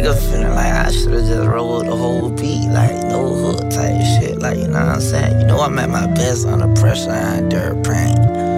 nigga feeling like I should've just rolled the whole beat, like no hook type shit, like, you know what I'm saying? You know I'm at my best under pressure, I endure pain.